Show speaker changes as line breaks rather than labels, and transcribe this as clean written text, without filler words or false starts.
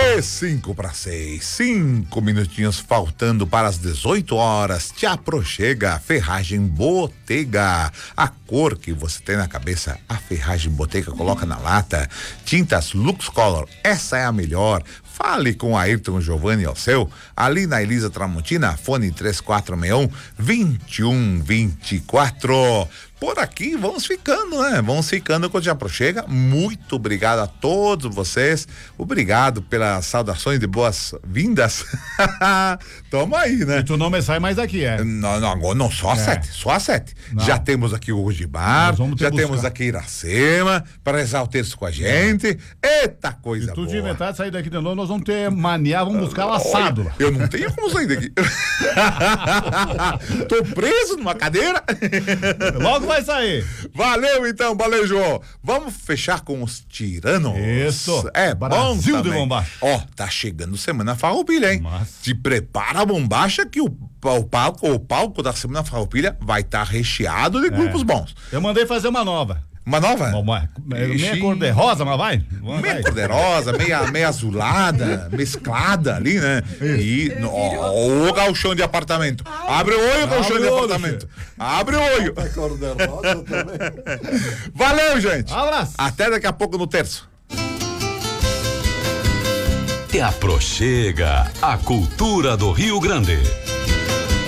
E 5:06, 5 minutinhos faltando para as 18 horas. Te aproxega Ferragem Botega. A cor que você tem na cabeça, a Ferragem Botega coloca na lata. Tintas Lux Color, essa é a melhor. Fale com Ayrton Giovanni ao seu, ali na Elisa Tramontina, fone 3461-2124. Por aqui, vamos ficando, né? Vamos ficando quando já chega. Muito obrigado a todos vocês. Obrigado pelas saudações de boas-vindas. Tamo aí, né?
E tu não me sai mais daqui, é?
Não, só às 7, só às 7. Já temos aqui o Rugibar, já temos aqui Iracema, para rezar o terço com a gente. Eita coisa boa.
Se tu de inventar de sair daqui de novo, nós vamos ter mania, vamos buscar o assado.
Eu não tenho como sair daqui. Tô preso numa cadeira.
Logo vai sair.
Valeu então, Balejo. Vamos fechar com os tiranos.
Isso.
É
Brasil
bom
de
também.
bombacha.
Ó, tá chegando Semana Farroupilha, hein? Te prepara a bombacha que o palco da Semana Farroupilha vai estar recheado de grupos bons.
Eu mandei fazer uma nova.
Uma nova?
Meia cor de rosa, mas vai?
Meia cor de rosa, meia azulada, mesclada ali, né? E o galchão de apartamento. Abre o olho, galchão de apartamento. Abre o olho.
Cor de rosa também.
Valeu, gente.
Abraço.
Até daqui a pouco no terço.
Te aproxega a cultura do Rio Grande.